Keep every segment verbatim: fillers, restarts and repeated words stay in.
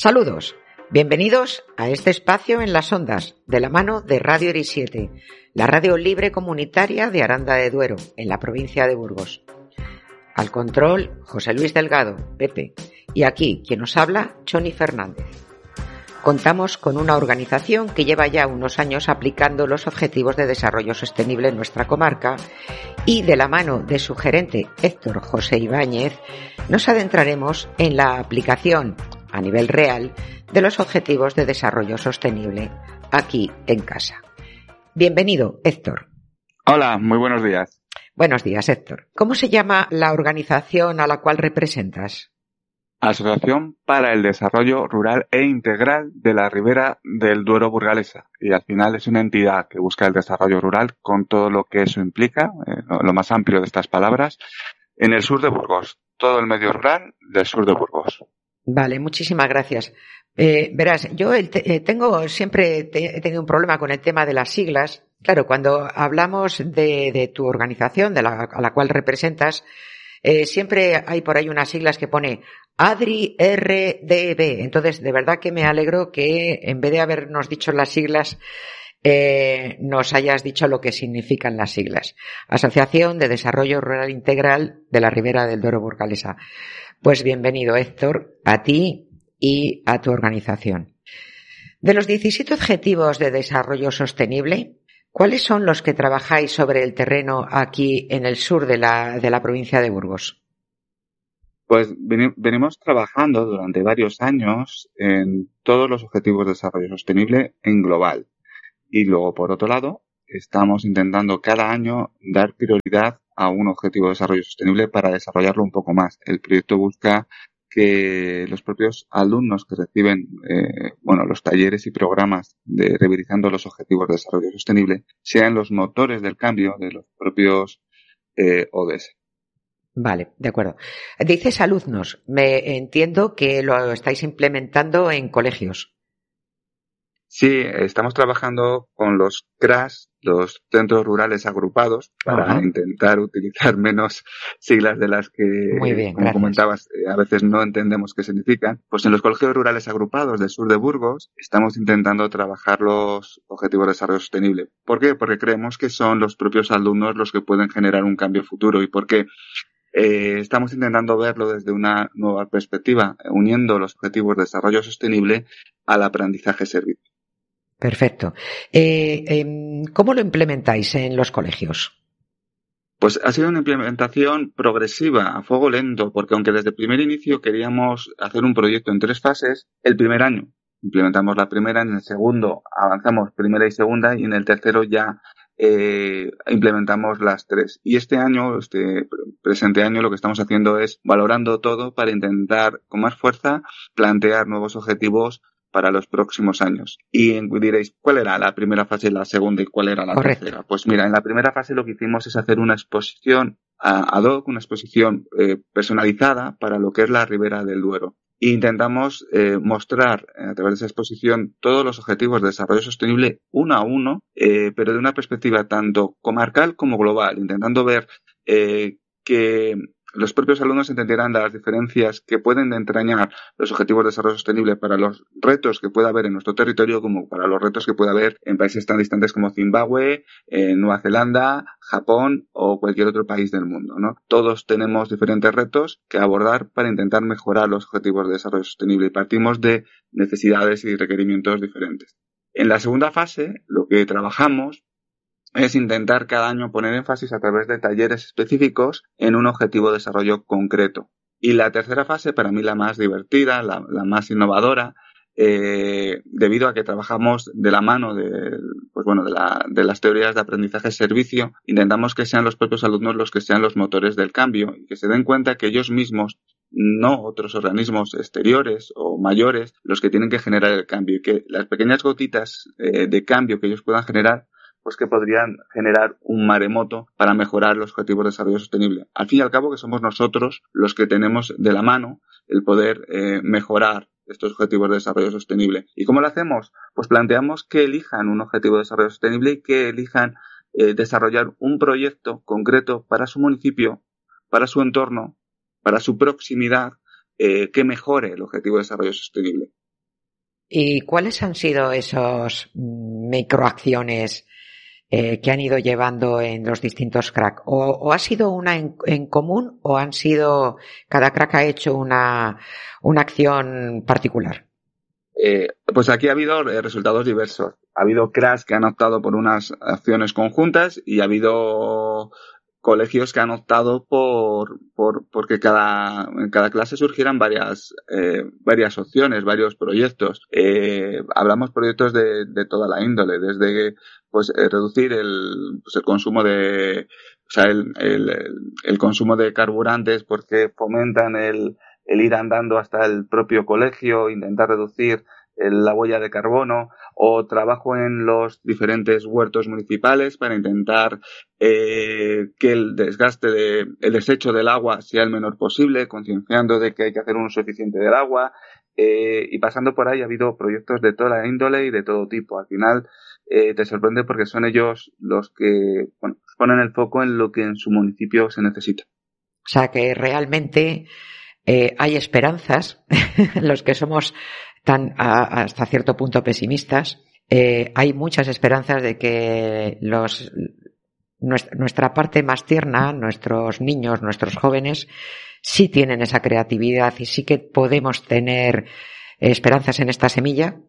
Saludos, bienvenidos a este espacio en las ondas, de la mano de Radio ERI siete, la radio libre comunitaria de Aranda de Duero, en la provincia de Burgos. Al control, José Luis Delgado, Pepe, y aquí, quien nos habla, Choni Fernández. Contamos con una organización que lleva ya unos años aplicando los Objetivos de Desarrollo Sostenible en nuestra comarca y, de la mano de su gerente Héctor José Ibáñez, nos adentraremos en la aplicación a nivel real de los Objetivos de Desarrollo Sostenible aquí en casa. Bienvenido, Héctor. Hola, muy buenos días. Buenos días, Héctor. ¿Cómo se llama la organización a la cual representas? Asociación para el Desarrollo Rural e Integral de la Ribera del Duero Burgalesa. Y al final es una entidad que busca el desarrollo rural con todo lo que eso implica, eh, lo más amplio de estas palabras, en el sur de Burgos. Todo el medio rural del sur de Burgos. Vale, muchísimas gracias. Eh, verás, yo el te, eh, tengo siempre te, he tenido un problema con el tema de las siglas. Claro, cuando hablamos de, de tu organización, de la, a la cual representas, eh, siempre hay por ahí unas siglas que pone ADRI R D B. Entonces, de verdad que me alegro que en vez de habernos dicho las siglas, eh, nos hayas dicho lo que significan las siglas. Asociación de Desarrollo Rural Integral de la Ribera del Duero Burgalesa. Pues bienvenido, Héctor, a ti y a tu organización. De los diecisiete Objetivos de Desarrollo Sostenible, ¿cuáles son los que trabajáis sobre el terreno aquí en el sur de la, de la provincia de Burgos? Pues venimos trabajando durante varios años en todos los Objetivos de Desarrollo Sostenible en global. Y luego, por otro lado, estamos intentando cada año dar prioridad a un objetivo de desarrollo sostenible para desarrollarlo un poco más. El proyecto busca que los propios alumnos que reciben eh, bueno, los talleres y programas de revisando los objetivos de desarrollo sostenible sean los motores del cambio de los propios eh, O D S. Vale, de acuerdo. Dices alumnos, me entiendo que lo estáis implementando en colegios. Sí, estamos trabajando con los C R A S, los centros rurales agrupados, para uh-huh. intentar utilizar menos siglas de las que, Muy bien, como gracias. comentabas, a veces no entendemos qué significan. Pues en los colegios rurales agrupados del sur de Burgos estamos intentando trabajar los objetivos de desarrollo sostenible. ¿Por qué? Porque creemos que son los propios alumnos los que pueden generar un cambio futuro y porque eh, estamos intentando verlo desde una nueva perspectiva, uniendo los objetivos de desarrollo sostenible al aprendizaje-servicio. Perfecto. Eh, eh, ¿Cómo lo implementáis en los colegios? Pues ha sido una implementación progresiva, a fuego lento, porque aunque desde el primer inicio queríamos hacer un proyecto en tres fases, el primer año implementamos la primera, en el segundo avanzamos primera y segunda y en el tercero ya eh, implementamos las tres. Y este año, este presente año, lo que estamos haciendo es valorando todo para intentar con más fuerza plantear nuevos objetivos para los próximos años. Y diréis, ¿cuál era la primera fase y la segunda y cuál era la Correcto. tercera? Pues mira, en la primera fase lo que hicimos es hacer una exposición ad hoc, una exposición eh, personalizada para lo que es la Ribera del Duero. E intentamos eh, mostrar a través de esa exposición todos los objetivos de desarrollo sostenible uno a uno, eh, pero de una perspectiva tanto comarcal como global, intentando ver eh, que los propios alumnos entendieran las diferencias que pueden entrañar los objetivos de desarrollo sostenible para los retos que pueda haber en nuestro territorio como para los retos que pueda haber en países tan distantes como Zimbabue, eh, Nueva Zelanda, Japón o cualquier otro país del mundo, ¿no? Todos tenemos diferentes retos que abordar para intentar mejorar los objetivos de desarrollo sostenible y partimos de necesidades y requerimientos diferentes. En la segunda fase, lo que trabajamos es intentar cada año poner énfasis a través de talleres específicos en un objetivo de desarrollo concreto. Y la tercera fase, para mí la más divertida, la, la más innovadora, eh, debido a que trabajamos de la mano de, pues bueno, de, la, de las teorías de aprendizaje-servicio, intentamos que sean los propios alumnos los que sean los motores del cambio y que se den cuenta que ellos mismos, no otros organismos exteriores o mayores, los que tienen que generar el cambio y que las pequeñas gotitas eh, de cambio que ellos puedan generar pues que podrían generar un maremoto para mejorar los objetivos de desarrollo sostenible. Al fin y al cabo que somos nosotros los que tenemos de la mano el poder eh, mejorar estos objetivos de desarrollo sostenible. ¿Y cómo lo hacemos? Pues planteamos que elijan un objetivo de desarrollo sostenible y que elijan eh, desarrollar un proyecto concreto para su municipio, para su entorno, para su proximidad, eh, que mejore el objetivo de desarrollo sostenible. ¿Y cuáles han sido esos microacciones eh, que han ido llevando en los distintos crack? ¿O, o ha sido una en, en común o han sido, cada crack ha hecho una, una acción particular? Eh, pues aquí ha habido eh, resultados diversos. Ha habido cracks que han optado por unas acciones conjuntas y ha habido colegios que han optado por, por porque cada, en cada clase surgieran varias, eh, varias opciones, varios proyectos. Eh, hablamos proyectos de, de toda la índole, desde pues eh, reducir el, pues, el consumo de, o sea, el, el, el consumo de carburantes porque fomentan el, el ir andando hasta el propio colegio, intentar reducir la huella de carbono, o trabajo en los diferentes huertos municipales para intentar eh, que el desgaste de, el desecho del agua sea el menor posible, concienciando de que hay que hacer un uso eficiente del agua, eh, y pasando por ahí ha habido proyectos de toda la índole y de todo tipo. Al final eh, te sorprende porque son ellos los que bueno, ponen el foco en lo que en su municipio se necesita. O sea que realmente eh, hay esperanzas, los que somos tan a, hasta cierto punto pesimistas, eh, hay muchas esperanzas de que los nuestra, nuestra parte más tierna, nuestros niños, nuestros jóvenes, sí tienen esa creatividad y sí que podemos tener esperanzas en esta semilla.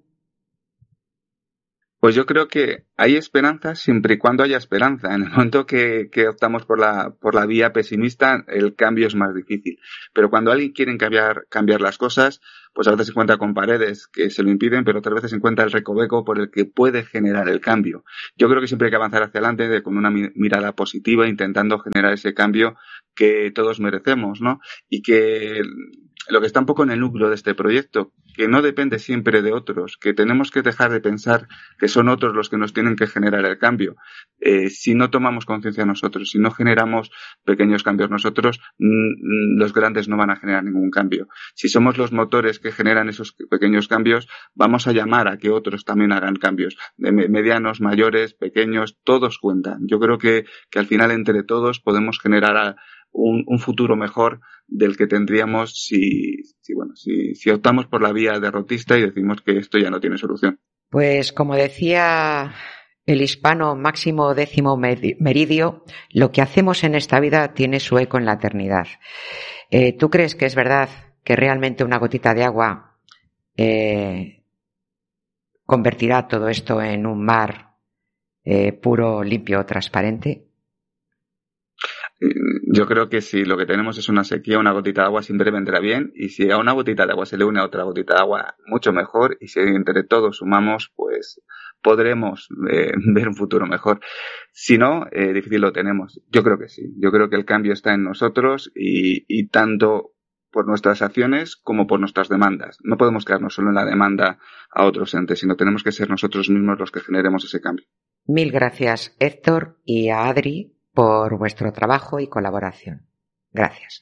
Pues yo creo que hay esperanza siempre y cuando haya esperanza. En el momento que, que optamos por la, por la vía pesimista, el cambio es más difícil. Pero cuando alguien quiere cambiar, cambiar las cosas, pues a veces se encuentra con paredes que se lo impiden, pero otras veces se encuentra el recoveco por el que puede generar el cambio. Yo creo que siempre hay que avanzar hacia adelante de, con una mirada positiva, intentando generar ese cambio que todos merecemos, ¿no? Y que lo que está un poco en el núcleo de este proyecto, que no depende siempre de otros, que tenemos que dejar de pensar que son otros los que nos tienen que generar el cambio. Eh, si no tomamos conciencia nosotros, si no generamos pequeños cambios nosotros, mmm, los grandes no van a generar ningún cambio. Si somos los motores que generan esos pequeños cambios, vamos a llamar a que otros también hagan cambios. De medianos, mayores, pequeños, todos cuentan. Yo creo que, que al final entre todos podemos generar a, Un, un futuro mejor del que tendríamos si, si bueno, si, si optamos por la vía derrotista y decimos que esto ya no tiene solución. Pues como decía el hispano Máximo Décimo Meridio, lo que hacemos en esta vida tiene su eco en la eternidad. Eh, ¿Tú crees que es verdad que realmente una gotita de agua eh, convertirá todo esto en un mar eh, puro, limpio, transparente? Yo creo que si lo que tenemos es una sequía, una gotita de agua siempre vendrá bien, y si a una gotita de agua se le une a otra gotita de agua, mucho mejor, y si entre todos sumamos, pues podremos eh, ver un futuro mejor. Si no, eh, difícil lo tenemos. Yo creo que sí. Yo creo que el cambio está en nosotros y, y tanto por nuestras acciones como por nuestras demandas. No podemos quedarnos solo en la demanda a otros entes, sino tenemos que ser nosotros mismos los que generemos ese cambio. Mil gracias, Héctor, y a Adri por vuestro trabajo y colaboración. Gracias.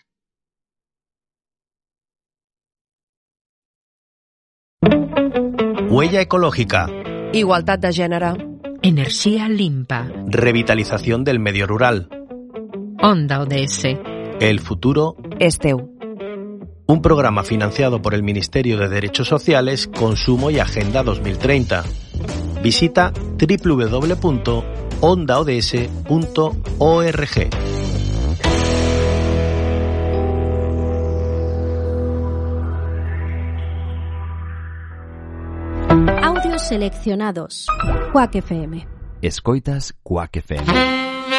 Huella ecológica. Igualtat de gènere. Energía limpa. Revitalización del medio rural. Onda O D S. El futuro és teu. Un programa financiado por el Ministerio de Derechos Sociales, Consumo y Agenda dos mil treinta. Visita doble u doble u doble u punto onda o d s punto org. Audios seleccionados. Quack F M. Escoitas Quack F M.